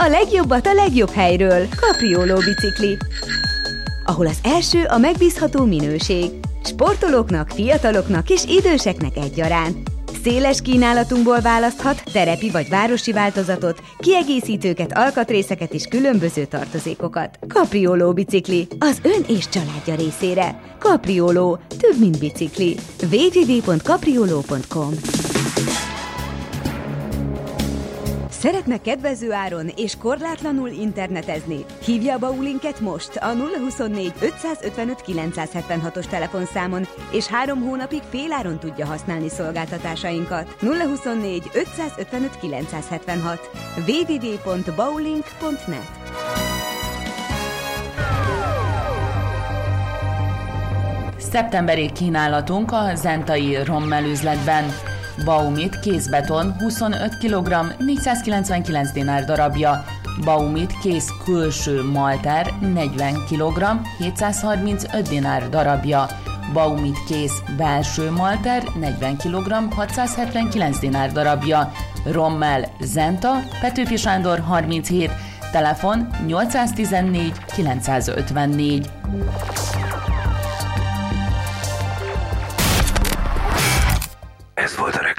A legjobbat a legjobb helyről. Capriolo bicikli. Ahol az első a megbízható minőség. Sportolóknak, fiataloknak és időseknek egyaránt. Széles kínálatunkból választhat terepi vagy városi változatot, kiegészítőket, alkatrészeket és különböző tartozékokat. Capriolo bicikli. Az ön és családja részére. Capriolo. Több, mint bicikli. www.capriolo.com. Szeretne kedvező áron és korlátlanul internetezni? Hívja a Baulinket most a 024 555 976-os telefonszámon, és 3 hónapig féláron tudja használni szolgáltatásainkat. 024 555 976 www.baulink.net. Szeptemberi kínálatunk a zentai Rommel üzletben. Baumit kézbeton 25 kg 499 dinár darabja. Baumit kész külső malter 40 kg 735 dinár darabja. Baumit kész belső malter 40 kg 679 dinár darabja. Rommel Zenta, Petőfi Sándor 37, telefon 814 954. Ez volt a